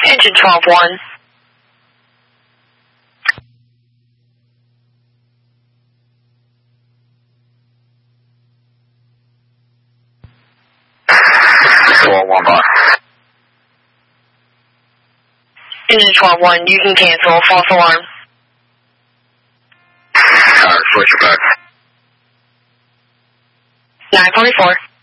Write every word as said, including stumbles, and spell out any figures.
Engine twelve one. twelve one, bye. Engine twelve one, you can cancel. False alarm. Alright, switch it back. nine forty-four.